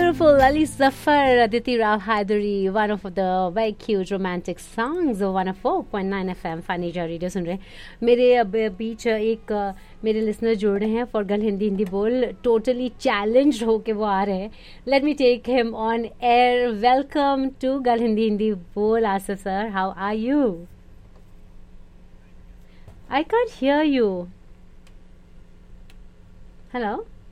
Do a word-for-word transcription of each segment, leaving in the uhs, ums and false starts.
beautiful Ali Zafar, Aditi Rao Hydari, one of the very cute romantic songs of one oh four point nine F M फानीजा radio सुन रहे हैं. मेरे अब बीच एक uh, मेरे listener जुड़ रहे हैं फॉर गर्ल हिंदी हिंदी बोल. टोटली चैलेंज होके वो आ रहे हैं. Let me take him on air. Welcome to girl Hindi Hindi बोल. Asif sir, how are you? I can't hear you. Hello.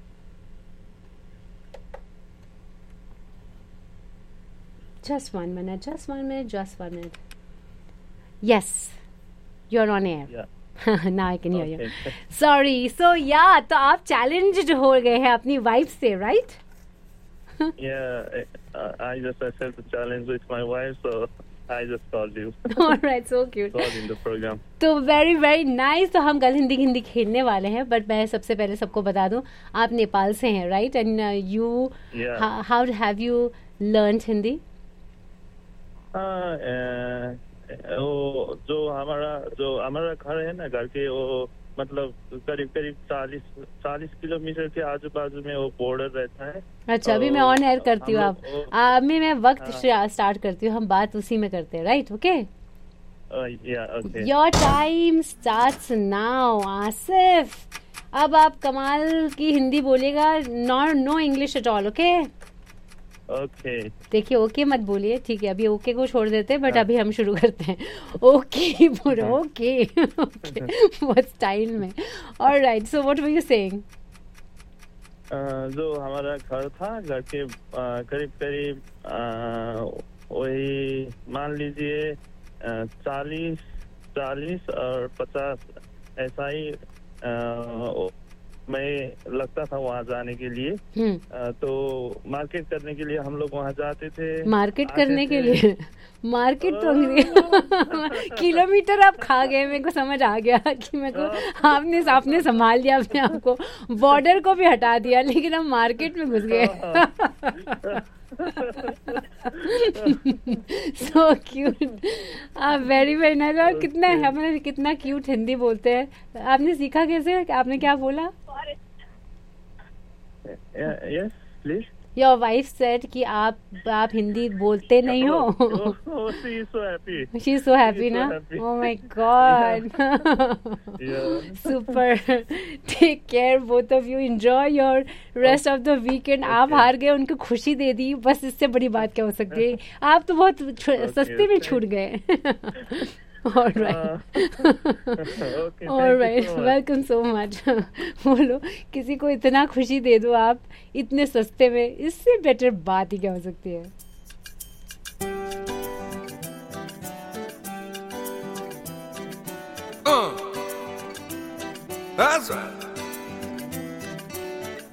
Just one minute, just one minute, just one minute. Yes, you're on air. Yeah. Now I can hear Okay. you. Sorry. So yeah, तो आप challenged हो गए हैं अपनी wife से, right? Yeah, I, I just accepted the challenge with my wife, so I just called you. All right, so cute. Called in the program. तो very very nice. तो हम कल हिंदी हिंदी खेलने वाले हैं, but मैं सबसे पहले सबको बता दूं, आप नेपाल से हैं, right? And uh, you, Yeah. how, how have you learned Hindi? हाँ, अ, वो जो हमारा जो हमारा घर है ना, घर के वो मतलब करीब करीब चालीस चालीस किलोमीटर के आजू बाजू में वो बॉर्डर रहता है. अच्छा, अभी मैं ऑन एयर करती हूँ. आप अभी मैं वक्त स्टार्ट करती हूँ. हम बात उसी में करते हैं, right? Okay. Yeah, okay. Your time starts now. Asif, अब आप कमाल की हिंदी बोलिएगा. Not know English at all. Okay. Okay. देखिए, ओके मत बोलिए, ठीक है? अभी ओके को छोड़ देते हैं, बट अभी हम शुरू करते हैं. ओके पूरा ओके. बहुत स्टाइल में. Alright, so what were you saying? अ, जो हमारा घर था, घर के अ, करीब करीब अ, वही मान लीजिए चालीस चालीस और पचास ऐसा ही अ, मैं लगता था वहाँ जाने के लिए. अ, तो मार्केट करने के लिए हम लोग वहाँ जाते थे. मार्केट करने के लिए? मार्केट तो किलोमीटर आप खा गए. मेरे को समझ आ गया कि मेरे को आपने आपने संभाल लिया अपने आप को. बॉर्डर को भी हटा दिया, लेकिन हम मार्केट में घुस गए. So cute. आप वेरी वेरी नाइस. और कितना हमें कितना क्यूट हिंदी बोलते हैं. आपने सीखा कैसे? आपने क्या बोला? Yes, please. Your wife said कि आप आप हिंदी बोलते नहीं हो. Oh, she is so happy. She is so happy ना. Oh my God. Yeah. Super. Take care both of you. Enjoy your rest of the weekend. आप हार गए, उनको खुशी दे दी, बस इससे बड़ी बात क्या हो सकती है. आप तो बहुत सस्ते में छूट गए. All right. Okay, All right. Welcome so much. बोलो, किसी को इतना खुशी दे दो आप इतने सस्ते में, इससे बेटर बात ही क्या हो सकती है. Uh, that's right.